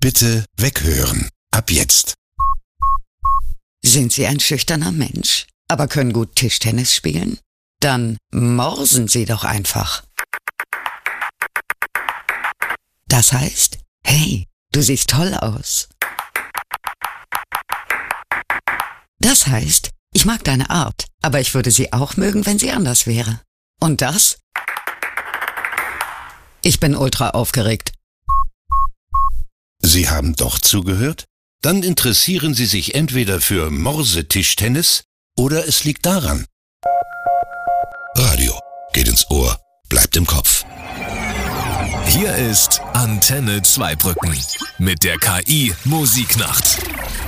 Bitte weghören. Ab jetzt. Sind Sie ein schüchterner Mensch, aber können gut Tischtennis spielen? Dann morsen Sie doch einfach. Das heißt, hey, du siehst toll aus. Das heißt, ich mag deine Art, aber ich würde sie auch mögen, wenn sie anders wäre. Und das? Ich bin ultra aufgeregt. Sie haben doch zugehört? Dann interessieren Sie sich entweder für Morsetischtennis oder es liegt daran. Radio geht ins Ohr, bleibt im Kopf. Hier ist Antenne Zweibrücken mit der KI Musiknacht.